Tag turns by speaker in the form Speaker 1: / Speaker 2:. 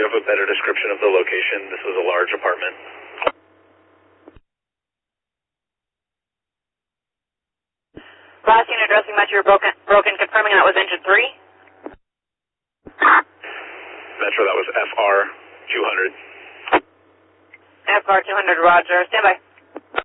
Speaker 1: you have a better description of the location? This was a large apartment.
Speaker 2: Last unit addressing Metro broken, confirming that was engine 3.
Speaker 1: Metro, that was FR 200.
Speaker 2: FR 200, roger. Stand by.